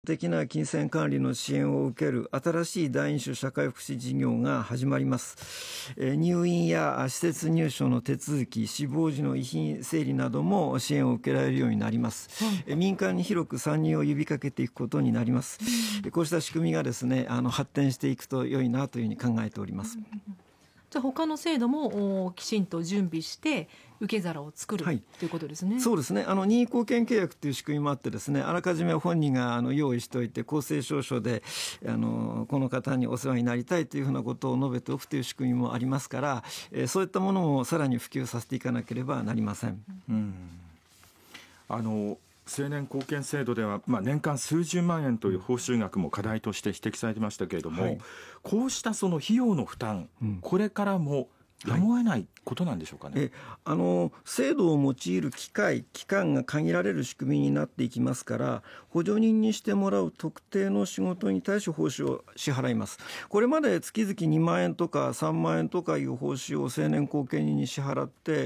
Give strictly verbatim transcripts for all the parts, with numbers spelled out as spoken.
的な金銭管理の支援を受ける新しい第二種社会福祉事業が始まります。えー、入院や施設入所の手続き、死亡時の遺品整理なども支援を受けられるようになります。えー、民間に広く参入を呼びかけていくことになります。うん、こうした仕組みがですね、あの発展していくと良いなというふうに考えております。うん、 じゃあ他の制度もきちんと準備して受け皿を作る、はい、ということですね。 そうですね。あの任意貢献契約という仕組みもあってですね、あらかじめ本人があの用意しておいて公正証書であのこの方にお世話になりたいというふうなことを述べておくという仕組みもありますから、えー、そういったものもさらに普及させていかなければなりません。 うん、あの青年貢献制度では、まあ、年間数十万円という報酬額も課題として指摘されていましたけれども、はい、こうしたその費用の負担、うん、これからもやむを得ないことなんでしょうかね。 えあの制度を用いる機会期間が限られる仕組みになっていきますから、補助人にしてもらう特定の仕事に対し報酬を支払います。これまで月々にまんえんとかさんまんえんとかいう報酬を青年後見人に支払って、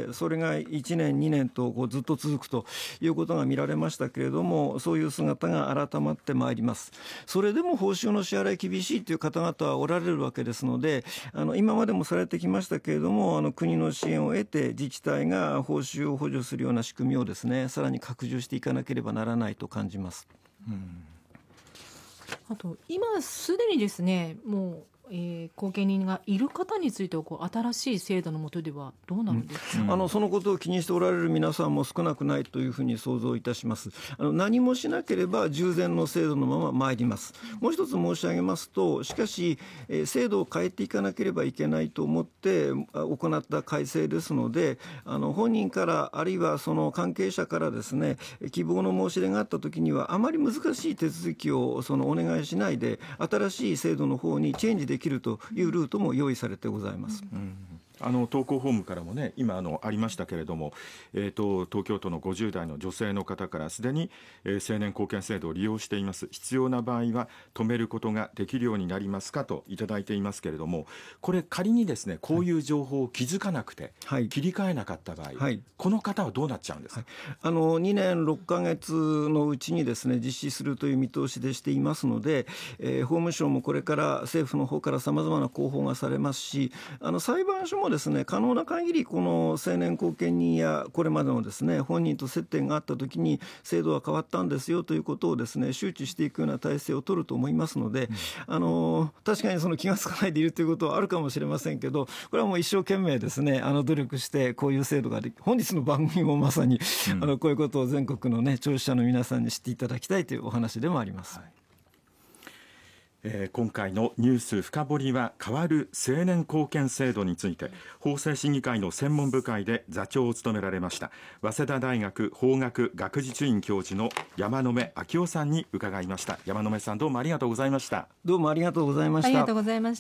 それがいちねんにねんとこうずっと続くということが見られましたけれども、そういう姿が改まってまいります。それでも報酬の支払い厳しいという方々はおられるわけですので、あの今までもされてきましたけれども、あの国の支援を得て自治体が報酬を補助するような仕組みをですね、さらに拡充していかなければならないと感じます。うん、 あと今すでにですね、もうえー、後見人がいる方についてはこう新しい制度の下ではどうなるんですか。 うん、あのそのことを気にしておられる皆さんも少なくないというふうに想像いたします。あの何もしなければ従前の制度のまま参ります。もう一つ申し上げますと、しかし、えー、制度を変えていかなければいけないと思って行った改正ですので、あの本人からあるいはその関係者からですね、希望の申し出があったときにはあまり難しい手続きをそのお願いしないで、新しい制度の方にチェンジできるというルートも用意されてございます。 うん、あの投稿フォームからもね、今あのありましたけれども、えー、と東京都のごじゅう代の女性の方からすでに、えー、青年貢献制度を利用しています。必要な場合は止めることができるようになりますかといただいていますけれども、これ仮にですね、こういう情報を気づかなくて、はい、切り替えなかった場合、はい、この方はどうなっちゃうんですか。はい、 あのにねんろっかげつのうちにですね、実施するという見通しでしていますので、えー、法務省もこれから政府の方からさまざまな広報がされますし、あの裁判所もですね、可能な限りこの青年後見人やこれまでのですね、本人と接点があったときに制度は変わったんですよということをですね、周知していくような体制を取ると思いますので、うん、あの確かにその気がつかないでいるということはあるかもしれませんけど、これはもう一生懸命ですね、あの努力してこういう制度ができ、本日の番組もまさに、うん、あのこういうことを全国のね、聴取者の皆さんに知っていただきたいというお話でもあります。はい、 えー、今回のニュース深掘りは、変わる青年貢献制度について法制審議会の専門部会で座長を務められました早稲田大学法学学術院教授の山野辺昭夫さんに伺いました。山野辺さん、どうもありがとうございました。 どうもありがとうございました。 ありがとうございました。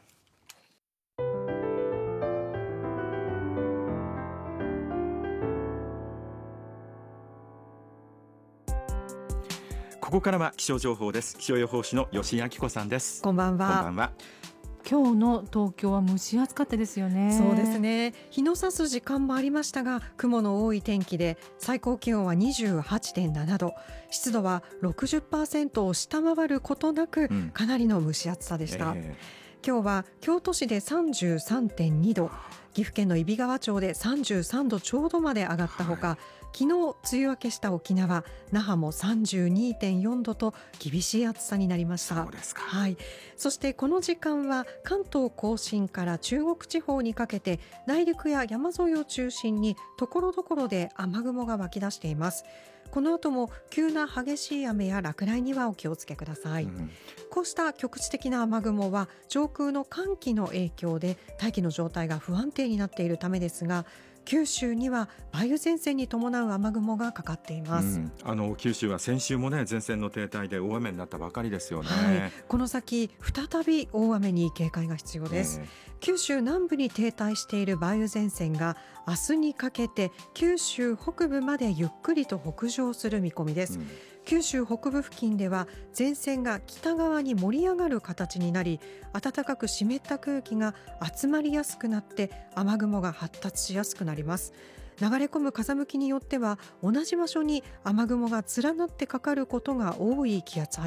ここからは気象情報です。気象予報士の吉井明子さんです。 こんばんは。 こんばんは。 今日の東京は蒸し暑かったですよね。 そうですね。日の差す時間もありましたが、雲の多い天気で最高気温は にじゅうはちてんななど、湿度は ろくじゅっパーセント を下回ることなく、うん、かなりの蒸し暑さでした。えー、今日は京都市で さんじゅうさんてんにど、岐阜県の揖斐川町でさんじゅうさんどちょうどまで上がったほか、はい、昨日梅雨明けした沖縄那覇も さんじゅうにてんよんどと厳しい暑さになりました。 そうですか。 はい、そしてこの時間は関東甲信から中国地方にかけて内陸や山沿いを中心にところどころで雨雲が湧き出しています。この後も急な激しい雨や落雷にはお気をつけください。うん、こうした局地的な雨雲は上空の寒気の影響で大気の状態が不安定になっているためですが、九州には梅雨前線に伴う雨雲がかかっています。うん、 あの九州は先週もね、前線の停滞で大雨になったばかりですよね。 はい、この先再び大雨に警戒が必要です。えー、九州南部に停滞している梅雨前線が明日にかけて九州北部までゆっくりと北上する見込みです。うん、九州北部付近では前線が北側に盛り上がる形になり、暖かく湿った空気が集まりやすくなって雨雲が発達しやすくなります。 流れ込む風向きによっては同じ場所に雨雲が連なってかかることが多い気圧配